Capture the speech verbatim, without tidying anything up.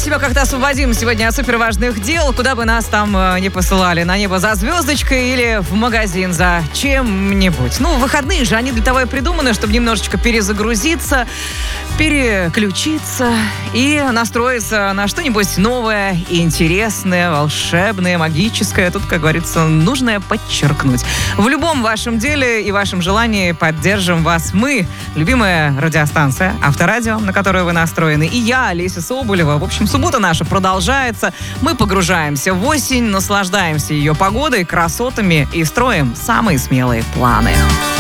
себя как-то освободим сегодня от суперважных дел, куда бы нас там э, не посылали, на небо за звездочкой или в магазин за чем-нибудь. Ну, выходные же, они для того и придуманы, чтобы немножечко перезагрузиться, переключиться и настроиться на что-нибудь новое, интересное, волшебное, магическое. Тут, как говорится, нужно подчеркнуть. В любом вашем деле и вашем желании поддержим вас мы, любимая радиостанция Авторадио, на которую вы настроены, и я, Олеся Соболева. В общем, суббота наша продолжается. Мы погружаемся в осень, наслаждаемся ее погодой, красотами и строим самые смелые планы.